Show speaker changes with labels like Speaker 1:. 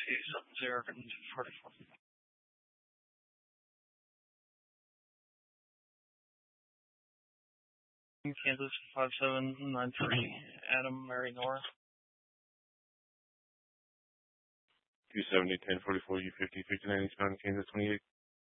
Speaker 1: 270-44. Kansas 5793, Adam, Mary, Nora.
Speaker 2: 270-1044, U50, 59 eastbound, Kansas 28.